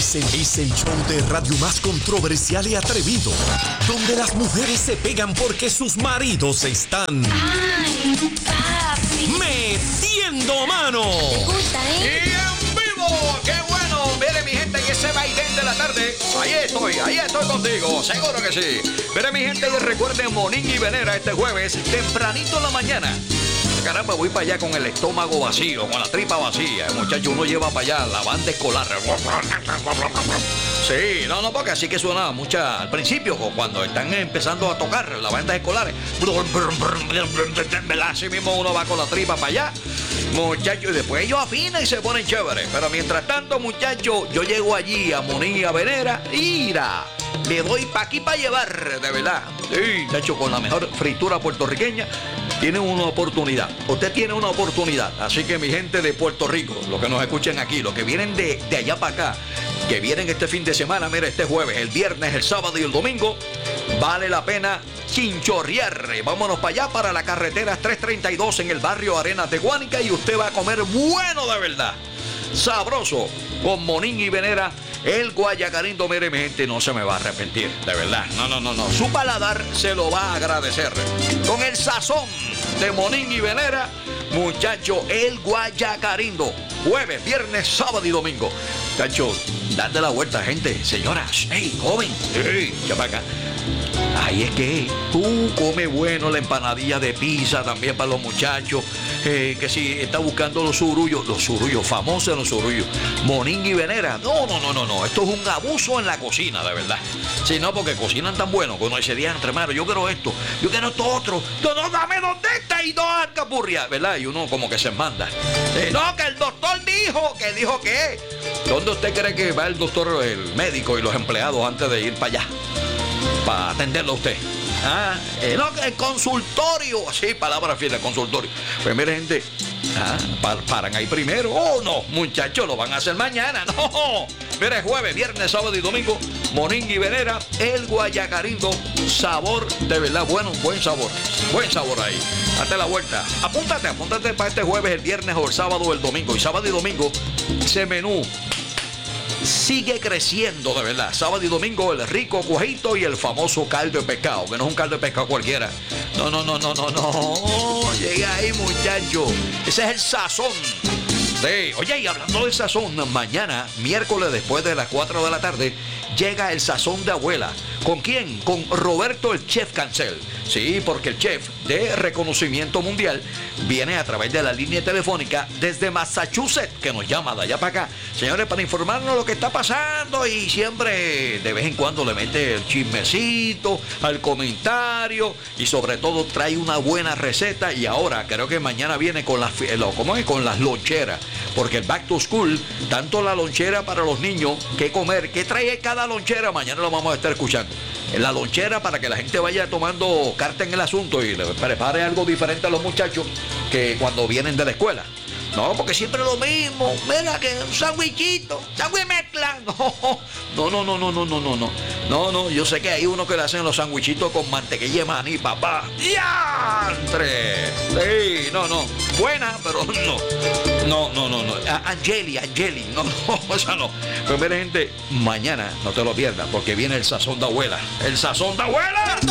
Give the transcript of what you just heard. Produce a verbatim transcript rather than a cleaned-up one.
Es el, es el show de radio más controversial y atrevido, donde las mujeres se pegan porque sus maridos están... ¡Ay, papi! ¡Metiendo mano! ¿Te gusta, eh? ¡Y en vivo! ¡Qué bueno! Mire, mi gente, que ese vaivén de la tarde. Ahí estoy, ahí estoy contigo. Seguro que sí. Mire, mi gente, y recuerden Monín y Venera este jueves, tempranito en la mañana. Caramba, voy para allá con el estómago vacío, con la tripa vacía. El muchacho, uno lleva para allá la banda escolar. Sí, no, no, porque así que suena mucha al principio, cuando están empezando a tocar las bandas escolares. Así mismo uno va con la tripa para allá, muchachos, y después ellos afinan y se ponen chéveres. Pero mientras tanto, muchachos, yo llego allí a Monín y a Venera, ¡ira! Le doy pa' aquí para llevar, de verdad. Sí, de hecho, con la mejor fritura puertorriqueña, tienen una oportunidad. Usted tiene una oportunidad. Así que mi gente de Puerto Rico, los que nos escuchen aquí, los que vienen de, de allá para acá, que vienen este fin de semana, mira, este jueves, el viernes, el sábado y el domingo, vale la pena chinchorrear. Vámonos para allá, para la carretera tres treinta y dos en el barrio Arenas de Guánica, y usted va a comer bueno de verdad. Sabroso, con Monín y Venera. El Guayacarindo, mire, mi gente, no se me va a arrepentir, de verdad. No, no, no, no. Su paladar se lo va a agradecer. Con el sazón de Monín y Venera, muchacho, el Guayacarindo. Jueves, viernes, sábado y domingo. Muchacho, date la vuelta, gente. Señoras, hey, joven, hey, ya para acá. Ahí es que tú come bueno la empanadilla de pizza también para los muchachos. Eh, que si está buscando los surullos, los surullos, famosos los surullos. Monín y Venera. No, no, no, no, no. Esto es un abuso en la cocina, de verdad. Sí, no, porque cocinan tan bueno que uno dice, diantre, hermano, yo quiero esto, yo quiero esto otro. No, no, dame dónde está y dos alcapurrias, ¿verdad? Y uno como que se manda. Eh, no, que el doctor dijo, que dijo que. ¿Dónde usted cree que va el doctor, el médico y los empleados antes de ir para allá? Para atenderlo a usted. Ah, eh, no, el consultorio. Sí, palabra fiel, el consultorio. Pues mire, gente, ah, par, paran ahí primero. Oh, no, muchachos, lo van a hacer mañana. No, mire, jueves, viernes, sábado y domingo, Monín y Venera, el Guayacarindo. Sabor, de verdad, bueno, buen sabor. Buen sabor ahí. Date la vuelta. Apúntate, apúntate para este jueves, el viernes o el sábado o el domingo. Y sábado y domingo, ese menú sigue creciendo, de verdad. Sábado y domingo, el rico cuajito y el famoso caldo de pescado, que no es un caldo de pescado cualquiera. No, no, no, no, no, no. Llega ahí, muchacho. Ese es el sazón. Sí. Oye, y hablando de sazón, mañana, miércoles, después de las cuatro de la tarde, llega el sazón de abuela. ¿Con quién? Con Roberto el Chef Cancel. Sí, porque el chef de reconocimiento mundial viene a través de la línea telefónica desde Massachusetts, que nos llama de allá para acá. Señores, para informarnos lo que está pasando, y siempre de vez en cuando le mete el chismecito al comentario, y sobre todo trae una buena receta. Y ahora creo que mañana viene con las, ¿cómo es? Con las loncheras, porque el back to school, tanto la lonchera para los niños, qué comer, qué trae cada lonchera, mañana lo vamos a estar escuchando. En la lonchera, para que la gente vaya tomando carta en el asunto y le prepare algo diferente a los muchachos que cuando vienen de la escuela. No, porque siempre lo mismo. Mira, que un sándwichito, sándwich mezcla. No, no, no, no, no, no, no, no. No, no, yo sé que hay uno que le hacen los sándwichitos con mantequilla de maní, papá. ¡Diantre! Sí, no, no. Buena, pero no. No, no, no, no. Angeli, Angeli. No, no, esa no. Pero mira, gente, mañana no te lo pierdas, porque viene el sazón de abuela. ¡El sazón de abuela!